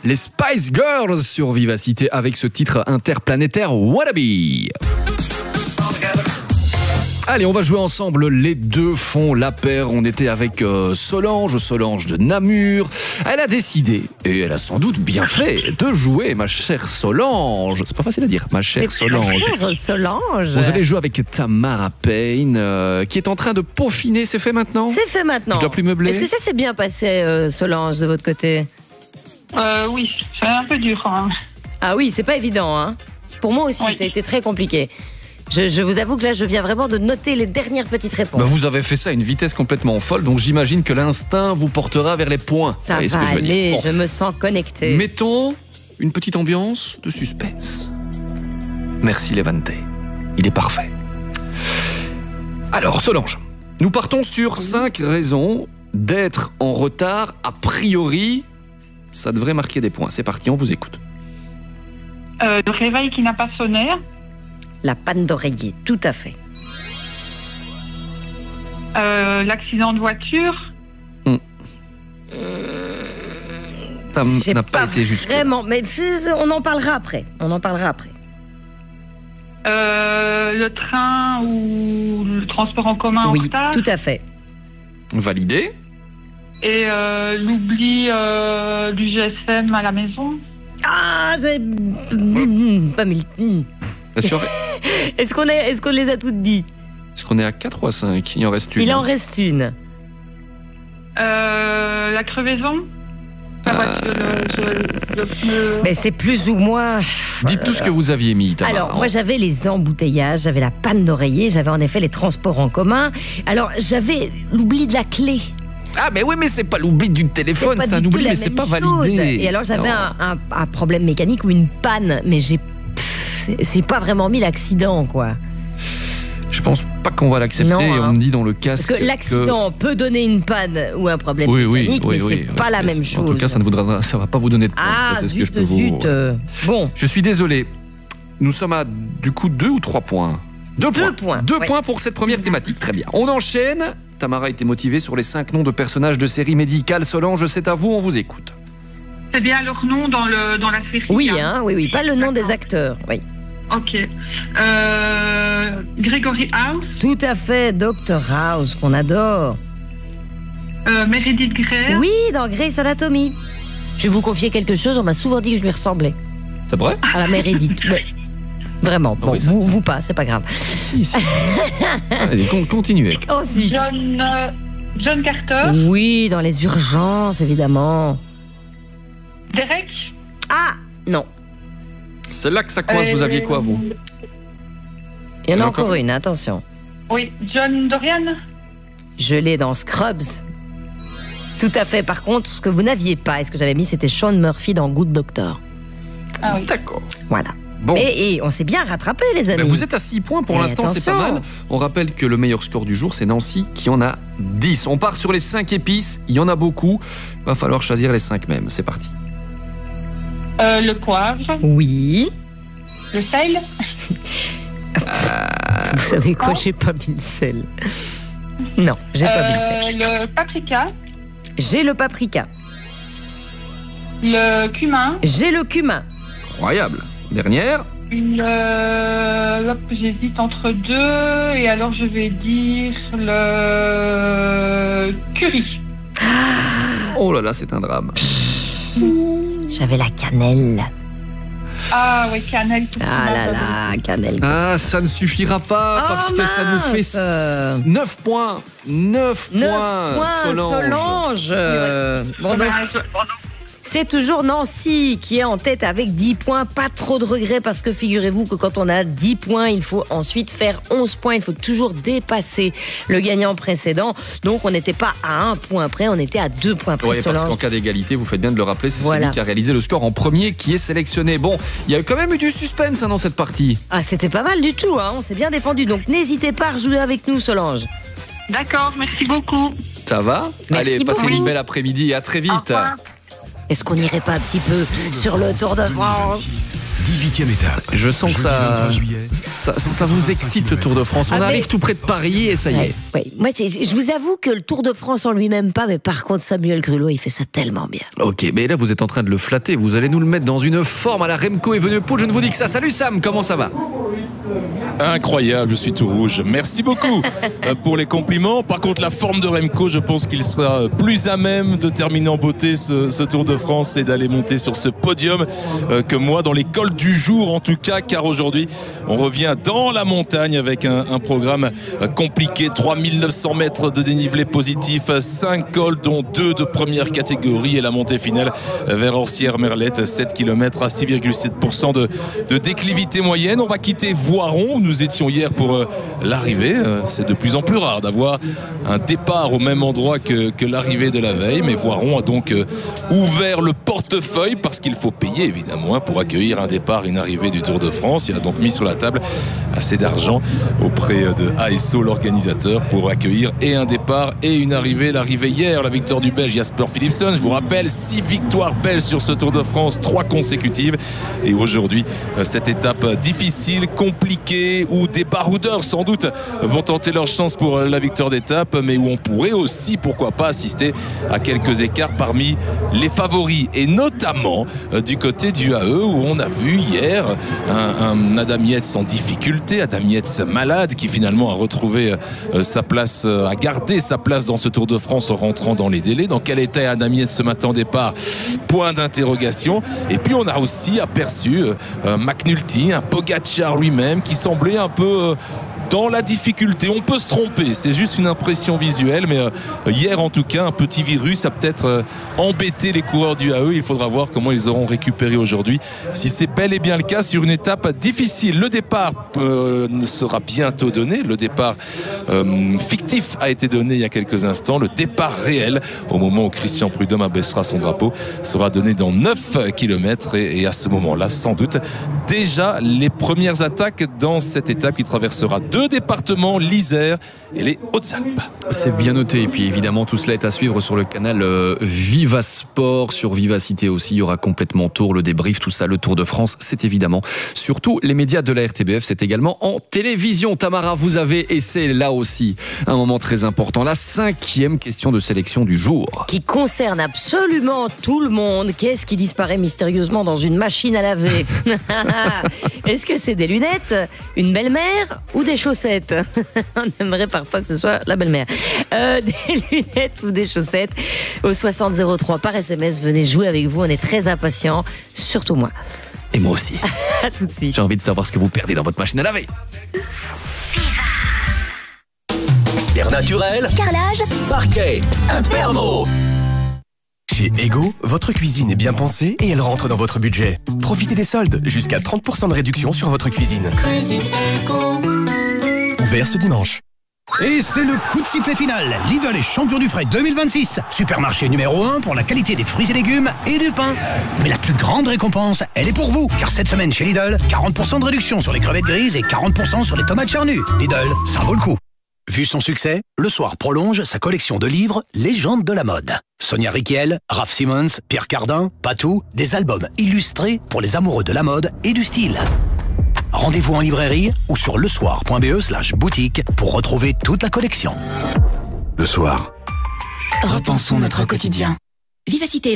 Les Spice Girls sur Vivacité avec ce titre interplanétaire Wannabe. Allez, on va jouer ensemble. Les deux font la paire. On était avec Solange de Namur. Elle a décidé, et elle a sans doute bien fait, de jouer, ma chère Solange. C'est pas facile à dire, ma chère Solange. Ma chère Solange. Vous allez jouer avec Tamara Payne, qui est en train de peaufiner. C'est fait maintenant ? C'est fait maintenant. Je dois plus meubler. Est-ce que ça s'est bien passé, Solange, de votre côté ? Oui, c'est un peu dur. Hein. Ah oui, c'est pas évident. Hein. Pour moi aussi, ça a été très compliqué. Je vous avoue que là, je viens vraiment de noter les dernières petites réponses. Vous avez fait ça à une vitesse complètement folle, donc j'imagine que l'instinct vous portera vers les points. Ça va aller, je me sens connecté. Mettons une petite ambiance de suspense. Merci Levante, il est parfait. Alors Solange, nous partons sur 5 raisons d'être en retard. A priori, ça devrait marquer des points. C'est parti, on vous écoute. Le réveil qui n'a pas sonné. La panne d'oreiller, tout à fait. L'accident de voiture. Ça n'a pas été juste. Vraiment, mais on en parlera après. Le train ou le transport en commun en retard. Oui, tout à fait. Validé. Et l'oubli du GSM à la maison. Ah, j'ai pas mis. Est-ce qu'on les a toutes dit? Est-ce qu'on est à 4 ou à 5? Il en reste une. Il en reste une. La crevaison. Mais c'est plus ou moins. Dites-nous ce que vous aviez mis, Tamara. Alors, moi, j'avais les embouteillages, j'avais la panne d'oreiller, j'avais en effet les transports en commun. Alors, j'avais l'oubli de la clé. Ah, mais oui, mais c'est pas l'oubli du téléphone, c'est un oubli, mais c'est pas validé. Et alors, j'avais un problème mécanique ou une panne, mais c'est pas vraiment mis l'accident, quoi. Je pense pas qu'on va l'accepter. Non, on me dit dans le casque. Parce que l'accident peut donner une panne ou un problème mécanique, mais c'est pas la même chose. En tout cas, ça va pas vous donner de points. Ça, c'est ce que je peux vous. Bon. Je suis désolé. Nous sommes à, du coup, 2 ou 3 points? 2 points. 2 points pour cette première thématique. Très bien. On enchaîne. Tamara était motivée sur les 5 noms de personnages de séries médicales. Solange, c'est à vous, on vous écoute. C'est bien leur nom dans la série. Oui, oui, pas le nom des acteurs. Oui. Ok. Gregory House. Tout à fait, Dr House, qu'on adore. Meredith Grey. Oui, dans Grey's Anatomy. Je vais vous confier quelque chose, on m'a souvent dit que je lui ressemblais. C'est vrai? À la Meredith. Ouais. Vraiment. Bon, oui, vous pas, c'est pas grave. Si. Allez, continuez. Ensuite. John Carter. Oui, dans les urgences, évidemment. Derek. Ah, non. C'est là que ça coince, vous aviez quoi, vous? Il y en a encore une, attention. Oui, John Dorian. Je l'ai dans Scrubs. Tout à fait. Par contre, ce que vous n'aviez pas, et ce que j'avais mis, c'était Sean Murphy dans Good Doctor. Ah oui. D'accord. Voilà. Bon. Et on s'est bien rattrapé, les amis. Vous êtes à 6 points pour l'instant, c'est pas mal. On rappelle que le meilleur score du jour, c'est Nancy qui en a 10. On part sur les 5 épices, il y en a beaucoup. Il va falloir choisir les 5 mêmes. C'est parti. Le poivre. Oui. Le sel. Vous savez quoi, j'ai pas mis le sel. Non, j'ai pas mis le sel. Le paprika. J'ai le paprika. Le cumin. J'ai le cumin. Incroyable. Dernière. J'hésite entre 2 et alors je vais dire le curry. Oh là là, c'est un drame. J'avais la cannelle. Ah oui, cannelle. Ah là là, cannelle. Ah, ça ne suffira pas parce que ça nous fait 9 points. 9 points, Solange. Bon, donc, c'est toujours Nancy qui est en tête avec 10 points. Pas trop de regrets parce que figurez-vous que quand on a 10 points, il faut ensuite faire 11 points. Il faut toujours dépasser le gagnant précédent. Donc on n'était pas à 1 point près, on était à 2 points près. Oui, parce qu'en cas d'égalité, vous faites bien de le rappeler, c'est celui qui a réalisé le score en premier qui est sélectionné. Bon, il y a quand même eu du suspense dans cette partie. Ah, c'était pas mal du tout, on s'est bien défendu. Donc n'hésitez pas à rejouer avec nous, Solange. D'accord, merci beaucoup. Ça va? Merci. Allez, passez une belle après-midi et à très vite. Est-ce qu'on n'irait pas un petit peu sur le Tour de France ? 18e étape. Je sens que ça vous excite, ce Tour de France. On arrive tout près de Paris et ça y est. Ouais. Moi, je vous avoue que le Tour de France en lui-même pas, mais par contre Samuel Grulot, il fait ça tellement bien. Ok, mais là vous êtes en train de le flatter. Vous allez nous le mettre dans une forme à la Remco Evenepoel. Je ne vous dis que ça. Salut Sam, comment ça va ? Incroyable, je suis tout rouge. Merci beaucoup pour les compliments. Par contre, la forme de Remco, je pense qu'il sera plus à même de terminer en beauté ce Tour de France et d'aller monter sur ce podium que moi dans les cols du jour en tout cas, car aujourd'hui on revient dans la montagne avec un programme compliqué. 3900 mètres de dénivelé positif, 5 cols dont 2 de première catégorie et la montée finale vers Orsières-Merlette, 7 km à 6,7% de déclivité moyenne. On va quitter Voiron où nous étions hier pour l'arrivée. C'est de plus en plus rare d'avoir un départ au même endroit que l'arrivée de la veille, mais Voiron a donc ouvert le portefeuille parce qu'il faut payer évidemment pour accueillir un départ et une arrivée du Tour de France. Il a donc mis sur la table assez d'argent auprès de ASO, l'organisateur, pour accueillir et un départ et une arrivée. L'arrivée hier, la victoire du Belge Jasper Philipsen. Je vous rappelle, 6 victoires belges sur ce Tour de France, 3 consécutives. Et aujourd'hui, cette étape difficile, compliquée, où des baroudeurs sans doute vont tenter leur chance pour la victoire d'étape, mais où on pourrait aussi, pourquoi pas, assister à quelques écarts parmi les favoris, et notamment du côté du AE où on a vu hier un Adam Yates en difficulté, Adam Yates malade, qui finalement a retrouvé sa place, a gardé sa place dans ce Tour de France en rentrant dans les délais. Dans quel état est Adam Yates ce matin au départ ? Point d'interrogation. Et puis on a aussi aperçu McNulty, un Pogacar lui-même qui semblait un peu dans la difficulté. On peut se tromper, c'est juste une impression visuelle, mais hier en tout cas un petit virus a peut-être embêté les coureurs du AE. Il faudra voir comment ils auront récupéré aujourd'hui, si c'est bel et bien le cas sur une étape difficile. Le départ sera bientôt donné. Le départ fictif a été donné il y a quelques instants. Le départ réel, au moment où Christian Prudhomme abaissera son drapeau, sera donné dans 9 km et à ce moment-là, sans doute, déjà les premières attaques dans cette étape qui traversera 2 départements, l'Isère et les Hautes-Alpes. C'est bien noté. Et puis évidemment, tout cela est à suivre sur le canal Viva Sport, sur Vivacité aussi. Il y aura complètement Tour, le débrief, tout ça, le Tour de France. C'est évidemment surtout les médias de la RTBF. C'est également en télévision. Tamara, vous avez, et c'est là aussi un moment très important, la 5e question de sélection du jour. Qui concerne absolument tout le monde. Qu'est-ce qui disparaît mystérieusement dans une machine à laver ? Est-ce que c'est des lunettes, une belle-mère ou des chaussettes ? On aimerait parfois que ce soit la belle-mère. Des lunettes ou des chaussettes. Au 6003 par SMS, venez jouer avec vous. On est très impatients, surtout moi. Et moi aussi. À tout de suite. J'ai envie de savoir ce que vous perdez dans votre machine à laver. Air naturel, carrelage, parquet, Impermo. Chez Ego, votre cuisine est bien pensée et elle rentre dans votre budget. Profitez des soldes, jusqu'à 30% de réduction sur votre cuisine. Cuisine Ego. Ouvert ce dimanche. Et c'est le coup de sifflet final. Lidl est champion du frais 2026. Supermarché numéro 1 pour la qualité des fruits et légumes et du pain. Mais la plus grande récompense, elle est pour vous. Car cette semaine chez Lidl, 40% de réduction sur les crevettes grises et 40% sur les tomates charnues. Lidl, ça vaut le coup. Vu son succès, Le Soir prolonge sa collection de livres Légendes de la mode. Sonia Rykiel, Raph Simons, Pierre Cardin, Patou, des albums illustrés pour les amoureux de la mode et du style. Rendez-vous en librairie ou sur lesoir.be/boutique pour retrouver toute la collection. Le Soir. repensons notre quotidien. Vivacité